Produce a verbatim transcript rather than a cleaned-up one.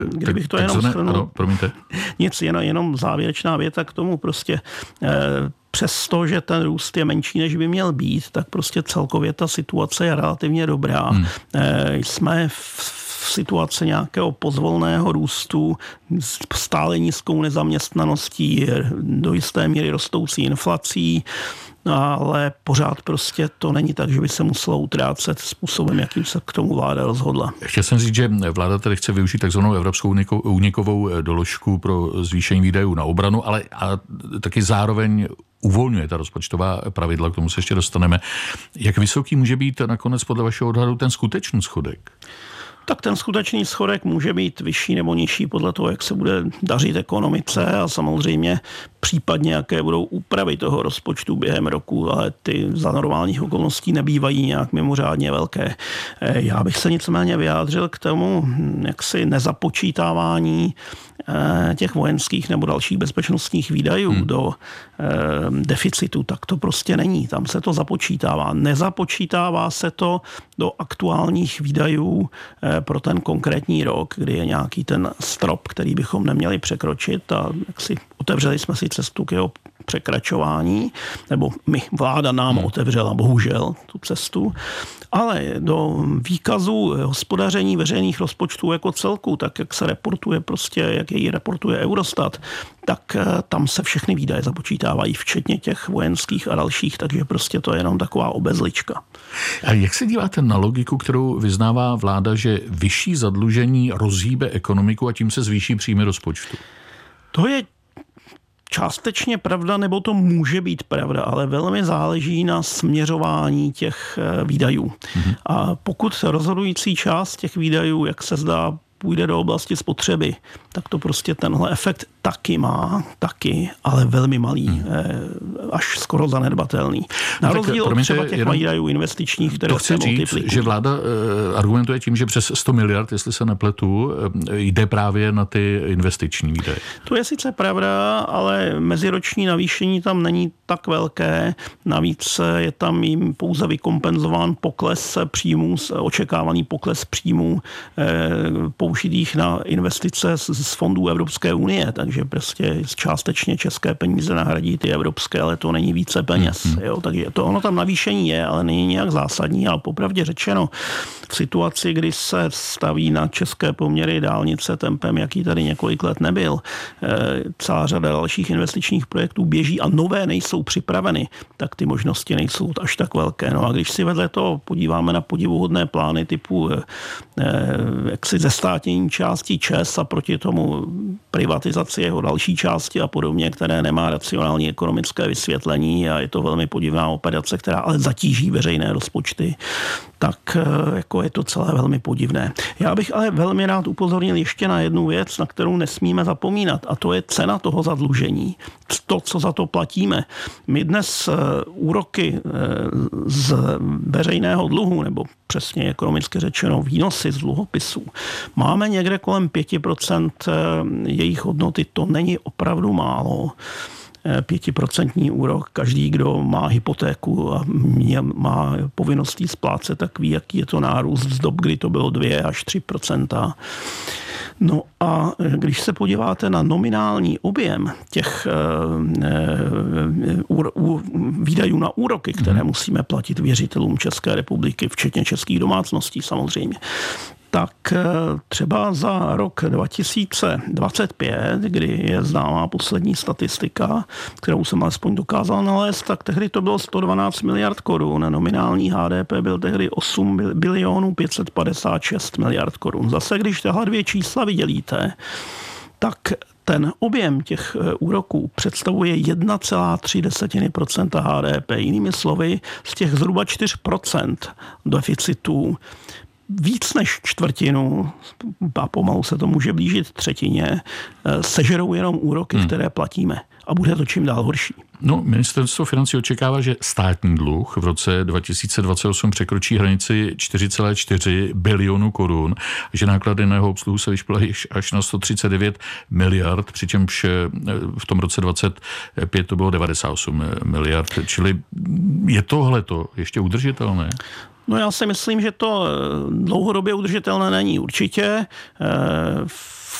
Kdybych to tak, jenom takzvané, ano, promiňte. Nic, jenom, jenom závěrečná věta k tomu prostě. Přesto, že ten růst je menší, než by měl být, tak prostě celkově ta situace je relativně dobrá. Hmm. Jsme v v situaci nějakého pozvolného růstu, stále nízkou nezaměstnaností, do jisté míry rostoucí inflací, ale pořád prostě to není tak, že by se muselo utrácet způsobem, jakým se k tomu vláda rozhodla. Chtěl jsem říct, že vláda tady chce využít takzvanou evropskou únikovou doložku pro zvýšení výdajů na obranu, ale a taky zároveň uvolňuje ta rozpočtová pravidla, k tomu se ještě dostaneme. Jak vysoký může být nakonec podle vašeho odhadu ten skutečný schodek? Tak ten skutečný schodek může být vyšší nebo nižší podle toho, jak se bude dařit ekonomice a samozřejmě případně jaké budou úpravy toho rozpočtu během roku, ale ty za normálních okolností nebývají nějak mimořádně velké. Já bych se nicméně vyjádřil k tomu jaksi nezapočítávání těch vojenských nebo dalších bezpečnostních výdajů hmm. do deficitu, tak to prostě není. Tam se to započítává. Nezapočítává se to do aktuálních výdajů pro ten konkrétní rok, kdy je nějaký ten strop, který bychom neměli překročit a jak si otevřeli jsme si cestu k jeho překračování, nebo my, vláda nám hmm. otevřela bohužel tu cestu, ale do výkazu hospodaření veřejných rozpočtů jako celku, tak jak se reportuje prostě, jak jej reportuje Eurostat, tak tam se všechny výdaje započítávají, včetně těch vojenských a dalších, takže prostě to je jenom taková obezlička. A jak se díváte na logiku, kterou vyznává vláda, že vyšší zadlužení rozhýbe ekonomiku a tím se zvýší příjmy rozpočtu? To je částečně pravda, nebo to může být pravda, ale velmi záleží na směřování těch výdajů. Mm-hmm. A pokud rozhodující část těch výdajů, jak se zdá, půjde do oblasti spotřeby, tak to prostě tenhle efekt taky má, taky, ale velmi malý, hmm. až skoro zanedbatelný. Na no rozdíl od třeba těch výdajů investičních, které se multiplikují. Že vláda argumentuje tím, že přes sto miliard, jestli se nepletu, jde právě na ty investiční výdaje. To je sice pravda, ale meziroční navýšení tam není tak velké. Navíc je tam jim pouze vykompenzován pokles příjmů, očekávaný pokles příjmů použitých na investice z fondů Evropské unie, takže prostě částečně české peníze nahradí ty evropské, ale to není více peněz. Hmm. Jo? Takže to ono tam navýšení je, ale není nějak zásadní, ale popravdě řečeno v situaci, kdy se staví na české poměry dálnice tempem, jaký tady několik let nebyl, celá řada dalších investičních projektů běží a nové nejsou připraveny, tak ty možnosti nejsou až tak velké. No a když si vedle toho podíváme na podivuhodné plány typu jaksi zestátnění části ČEZ a proti tomu privatizaci jeho další části a podobně, které nemá racionální ekonomické vysvětlení a je to velmi podivná operace, která ale zatíží veřejné rozpočty, tak jako je to celé velmi podivné. Já bych ale velmi rád upozornil ještě na jednu věc, na kterou nesmíme zapomínat, a to je cena toho zadlužení. To, co za to platíme. My dnes úroky z veřejného dluhu, nebo přesně ekonomicky řečeno výnosy z dluhopisů, máme někde kolem pět procent jejich hodnoty. To není opravdu málo. Pětiprocentní úrok. Každý, kdo má hypotéku a má povinnost jí splácet, tak ví, jaký je to nárůst z dob, kdy to bylo dvě až tři procenta. No a když se podíváte na nominální objem těch uh, uh, výdajů na úroky, které musíme platit věřitelům České republiky, včetně českých domácností samozřejmě, tak třeba za rok dva tisíce dvacet pět, kdy je známá poslední statistika, kterou jsem alespoň dokázal nalézt, tak tehdy to bylo sto dvanáct miliard korun. Nominální H D P byl tehdy osm bilionů pět set padesát šest miliard korun. Zase, když tahle dvě čísla vydělíte, tak ten objem těch úroků představuje jedna celá tři procenta H D P. Jinými slovy, z těch zhruba čtyři procenta deficitů víc než čtvrtinu, a pomalu se to může blížit třetině, sežerou jenom úroky, hmm. které platíme. A bude to čím dál horší. No, ministerstvo financí očekává, že státní dluh v roce dva tisíce dvacet osm překročí hranici čtyři celá čtyři bilionu korun, že náklady na jeho obsluhu se vyšplhají až na sto třicet devět miliard, přičemž v tom roce dvacet pět to bylo devadesát osm miliard. Čili je tohleto ještě udržitelné? No já si myslím, že to dlouhodobě udržitelné není. Určitě v